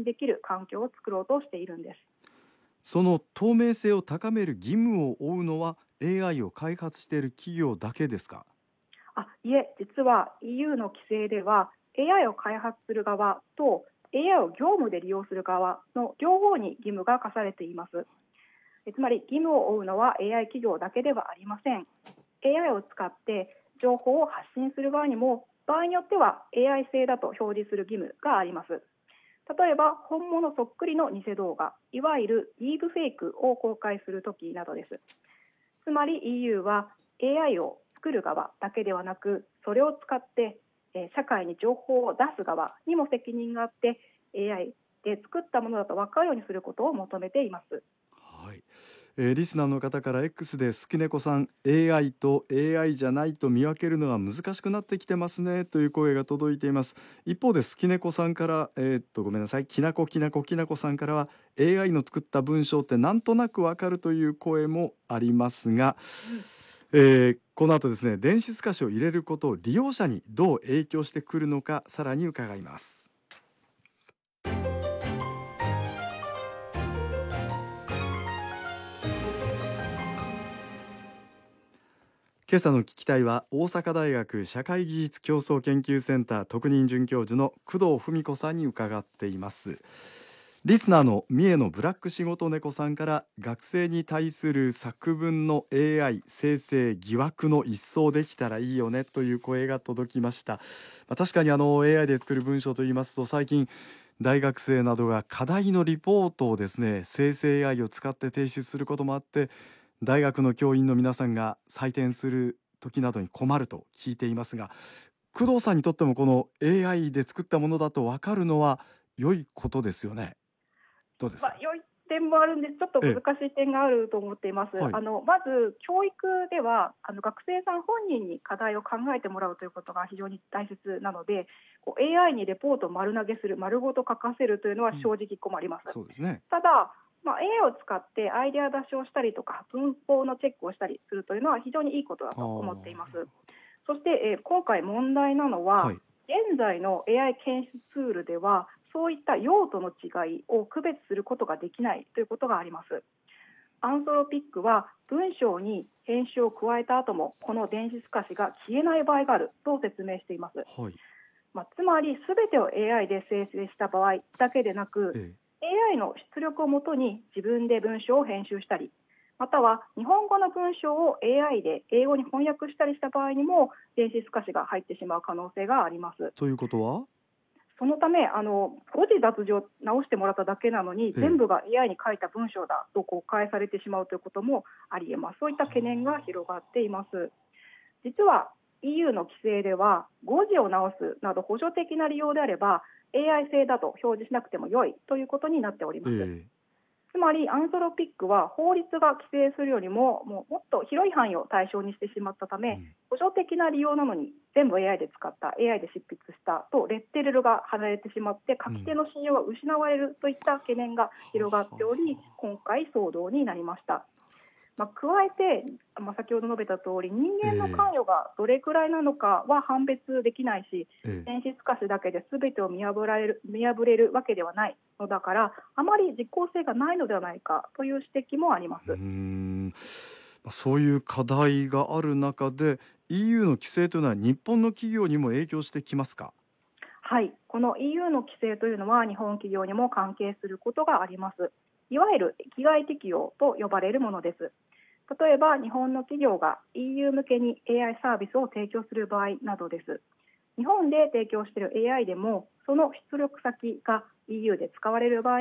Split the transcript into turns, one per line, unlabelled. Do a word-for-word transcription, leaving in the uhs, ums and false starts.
できる環境を作ろうとしているんです。
その透明性を高める義務を負うのは エーアイ を開発している企業だけですか？
あいえ、実は イーユー の規制では エーアイ を開発する側と エーアイ を業務で利用する側の両方に義務が課されています。えつまり義務を負うのは エーアイ 企業だけではありません。 エーアイ を使って情報を発信する側にも場合によっては エーアイ 製だと表示する義務があります。例えば本物そっくりの偽動画、いわゆるディープフェイクを公開するときなどです。つまり イーユー は エーアイ を作る側だけではなく、それを使ってえー社会に情報を出す側にも責任があって、 エーアイ で作ったものだと分かるようにすることを求めています。
はい、えーリスナーの方から X で好き猫さん エーアイ と エーアイ じゃないと見分けるのが難しくなってきてますねという声が届いています。一方で好き猫さんから、えーっとごめんなさい、きなこきなこきなこさんからは エーアイ の作った文章ってなんとなくわかるという声もありますが、
うん
えーこの後ですね、電子透かしを入れることを利用者にどう影響してくるのか、さらに伺います。今朝の聞きたいは大阪大学社会技術競争研究センター特任准教授の工藤文子さんに伺っています。リスナーの三重のブラック仕事猫さんから、学生に対する作文の エーアイ 生成疑惑の一掃できたらいいよねという声が届きました。まあ、確かにあの エーアイ で作る文章といいますと、最近大学生などが課題のリポートをですね、生成 エーアイ を使って提出することもあって、大学の教員の皆さんが採点する時などに困ると聞いていますが、工藤さんにとってもこの エーアイ で作ったものだと分かるのは良いことですよね。どうです
まあ、
か？
良い点もあるんです。ちょっと難
ええ、
しい点があると思っています。
はい。
あのまず教育ではあの学生さん本人に課題を考えてもらうということが非常に大切なので、こう エーアイ にレポートを丸投げする、丸ごと書かせるというのは
うん、
正直困ります。
そうですね。
ただ、まあ、エーアイ を使ってアイデア出しをしたりとか文法のチェックをしたりするというのは非常にいいことだ
ああ、
と思っています。
なるほど。
そして、えー今回問題なのは、
はい。
現在の エーアイ 検出ツールではそういった用途の違いを区別することができないということがあります。アンソロピックは文章に編集を加えた後もこの電子透かしが消えない場合があると説明しています。
はい。
まあ、つまり全てを エーアイ で生成した場合だけでなく、
ええ。
エーアイ の出力をもとに自分で文章を編集したり、または日本語の文章を エーアイ で英語に翻訳したりした場合にも電子透かしが入ってしまう可能性があります。
ということは、
そのためあの誤字脱字を直してもらっただけなのに
ええ。
全部が エーアイ に書いた文章だと誤解されてしまうということもありえます。そういった懸念が
は
広がっています。実は イーユー の規制では誤字を直すなど補助的な利用であれば エーアイ 製だと表示しなくても良いということになっており
あ、
ます。
ええ。
つまりアンソロピックは法律が規制するよりももうもっと広い範囲を対象にしてしまったため、
うん。
補助的な利用なのに全部 エーアイ で使った、 エーアイ で執筆したとレッテルが貼られてしまって書き手
うん。
の信用が失われるといった懸念が広がっ
は
ており、
は。
今回騒動になりました。まあ、加えて、まあ、先ほど述べた通り人間の関
ええ。
与がどれくらいなのかは判別できないし、
ええ。
電子透かしだけで全てを見破られる見破れるわけではないのだから、あまり実効性がないのではないかという指摘もありま
うー
す。
ん。まそういう課題がある中で イーユー の規制というのは日本の企業にも影響してきますか？
はい、この イーユー の規制というのは日本企業にも関係することがあります。いわゆる域外適用と呼ばれるものです。例えば日本の企業が イーユー 向けに エーアイ サービスを提供する場合などです。日本で提供している エーアイ でもその出力先が イーユー で使われる場合